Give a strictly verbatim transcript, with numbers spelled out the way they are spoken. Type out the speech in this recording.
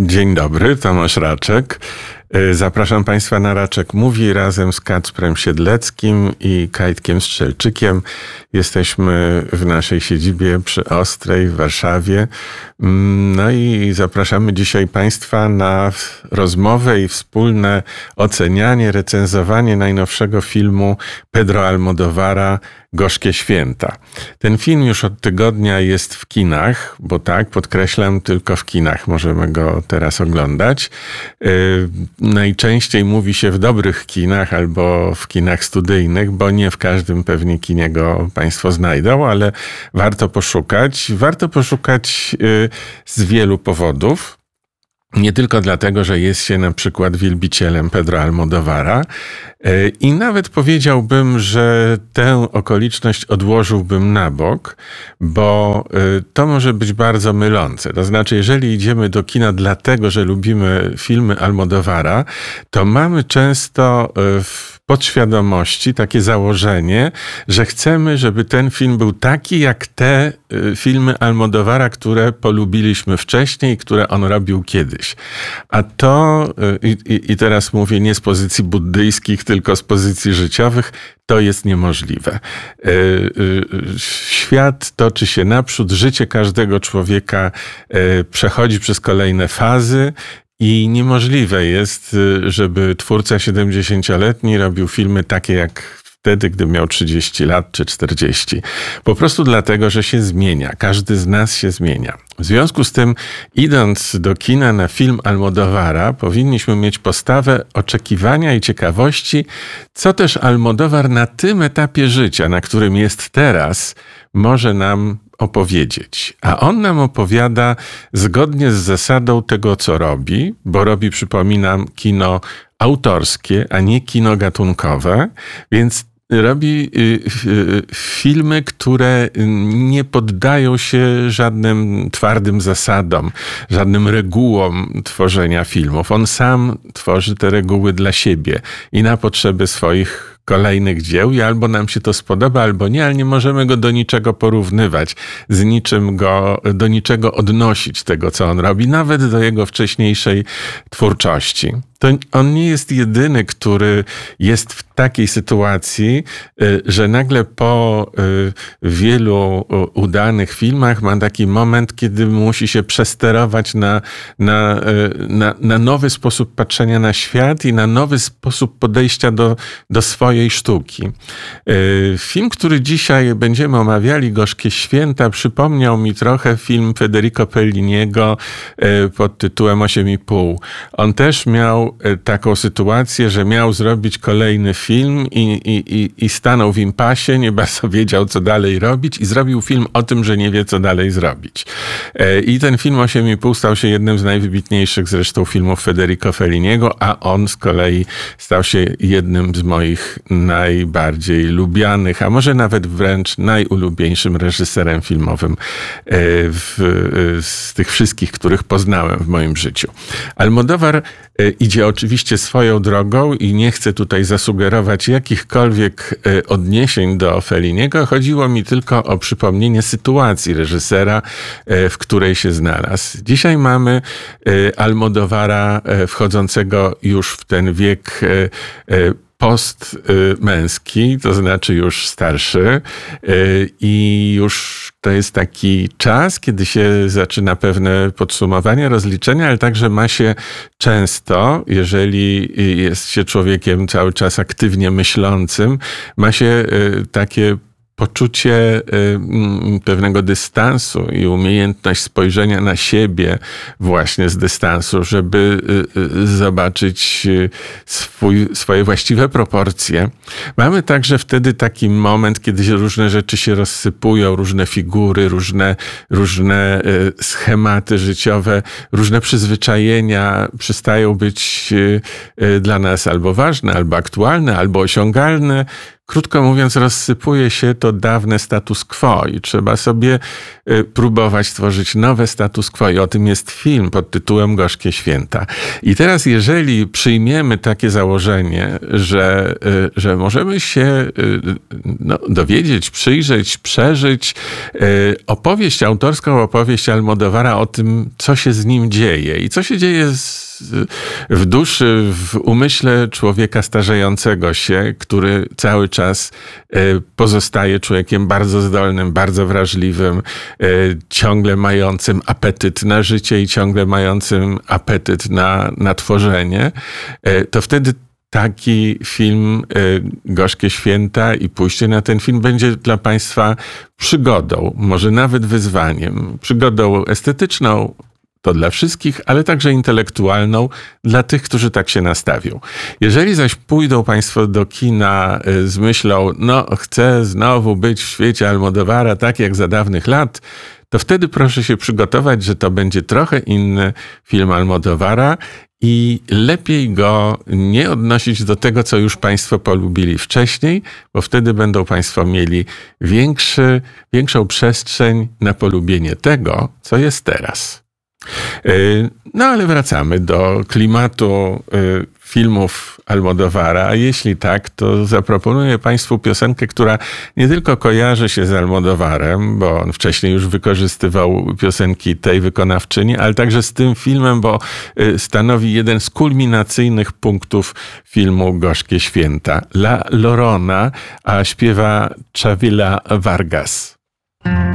Dzień dobry, Tomasz Raczek. Zapraszam Państwa na Raczek Mówi razem z Kacprem Siedleckim i Kajtkiem Strzelczykiem. Jesteśmy w naszej siedzibie przy Ostrej w Warszawie. No i zapraszamy dzisiaj Państwa na rozmowę i wspólne ocenianie, recenzowanie najnowszego filmu Pedro Almodóvara Gorzkie Święta. Ten film już od tygodnia jest w kinach, bo tak, podkreślam, tylko w kinach możemy go teraz oglądać. Yy, najczęściej mówi się w dobrych kinach albo w kinach studyjnych, bo nie w każdym pewnie kinie go Państwo znajdą, ale warto poszukać. Warto poszukać yy, z wielu powodów. Nie tylko dlatego, że jest się na przykład wielbicielem Pedro Almodóvara i nawet powiedziałbym, że tę okoliczność odłożyłbym na bok, bo to może być bardzo mylące. To znaczy, jeżeli idziemy do kina dlatego, że lubimy filmy Almodóvara, to mamy często w podświadomości takie założenie, że chcemy, żeby ten film był taki jak te filmy Almodóvara, które polubiliśmy wcześniej, które on robił kiedyś. A to, i, i teraz mówię nie z pozycji buddyjskich, tylko z pozycji życiowych, to jest niemożliwe. Świat toczy się naprzód, życie każdego człowieka przechodzi przez kolejne fazy, i niemożliwe jest, żeby twórca siedemdziesięcioletni robił filmy takie jak wtedy, gdy miał trzydzieści lat czy czterdzieści. Po prostu dlatego, że się zmienia. Każdy z nas się zmienia. W związku z tym, idąc do kina na film Almodóvara, powinniśmy mieć postawę oczekiwania i ciekawości, co też Almodóvar na tym etapie życia, na którym jest teraz, może nam opowiedzieć. A on nam opowiada zgodnie z zasadą tego, co robi, bo robi, przypominam, kino autorskie, a nie kino gatunkowe, więc robi filmy, które nie poddają się żadnym twardym zasadom, żadnym regułom tworzenia filmów. On sam tworzy te reguły dla siebie i na potrzeby swoich kolejnych dzieł i albo nam się to spodoba, albo nie, ale nie możemy go do niczego porównywać, z niczym go, do niczego odnosić tego, co on robi, nawet do jego wcześniejszej twórczości. To on nie jest jedyny, który jest w takiej sytuacji, że nagle po wielu udanych filmach ma taki moment, kiedy musi się przesterować na, na, na, na nowy sposób patrzenia na świat i na nowy sposób podejścia do, do swojej sztuki. Film, który dzisiaj będziemy omawiali, Gorzkie Święta, przypomniał mi trochę film Federico Felliniego pod tytułem osiem i pół. On też miał taką sytuację, że miał zrobić kolejny film i, i, i, i stanął w impasie, nie bardzo wiedział, co dalej robić i zrobił film o tym, że nie wie, co dalej zrobić. I ten film osiem i pół stał się jednym z najwybitniejszych zresztą filmów Federico Felliniego, a on z kolei stał się jednym z moich najbardziej lubianych, a może nawet wręcz najulubieńszym reżyserem filmowym w, z tych wszystkich, których poznałem w moim życiu. Almodóvar idzie oczywiście swoją drogą i nie chcę tutaj zasugerować jakichkolwiek odniesień do Felliniego. Chodziło mi tylko o przypomnienie sytuacji reżysera, w której się znalazł. Dzisiaj mamy Almodóvara wchodzącego już w ten wiek postmęski, to znaczy już starszy i już to jest taki czas, kiedy się zaczyna pewne podsumowanie, rozliczenia, ale także ma się często, jeżeli jest się człowiekiem cały czas aktywnie myślącym, ma się takie poczucie pewnego dystansu i umiejętność spojrzenia na siebie właśnie z dystansu, żeby zobaczyć swój, swoje właściwe proporcje. Mamy także wtedy taki moment, kiedy różne rzeczy się rozsypują, różne figury, różne, różne schematy życiowe, różne przyzwyczajenia przestają być dla nas albo ważne, albo aktualne, albo osiągalne. krótko mówiąc, rozsypuje się to dawne status quo i trzeba sobie próbować tworzyć nowe status quo. I o tym jest film pod tytułem Gorzkie Święta. I teraz, jeżeli przyjmiemy takie założenie, że, że możemy się no, dowiedzieć, przyjrzeć, przeżyć opowieść, autorską opowieść Almodóvara o tym, co się z nim dzieje i co się dzieje z w duszy, w umyśle człowieka starzejącego się, który cały czas pozostaje człowiekiem bardzo zdolnym, bardzo wrażliwym, ciągle mającym apetyt na życie i ciągle mającym apetyt na, na tworzenie, to wtedy taki film Gorzkie Święta i pójście na ten film będzie dla Państwa przygodą, może nawet wyzwaniem. Przygodą estetyczną, to dla wszystkich, ale także intelektualną dla tych, którzy tak się nastawią. Jeżeli zaś pójdą Państwo do kina z myślą, no chcę znowu być w świecie Almodóvara, tak jak za dawnych lat, to wtedy proszę się przygotować, że to będzie trochę inny film Almodóvara i lepiej go nie odnosić do tego, co już Państwo polubili wcześniej, bo wtedy będą Państwo mieli większy, większą przestrzeń na polubienie tego, co jest teraz. No ale wracamy do klimatu filmów Almodóvara, a jeśli tak, to zaproponuję Państwu piosenkę, która nie tylko kojarzy się z Almodóvarem, bo on wcześniej już wykorzystywał piosenki tej wykonawczyni, ale także z tym filmem, bo stanowi jeden z kulminacyjnych punktów filmu Gorzkie Święta. La Llorona, a śpiewa Chavila Vargas.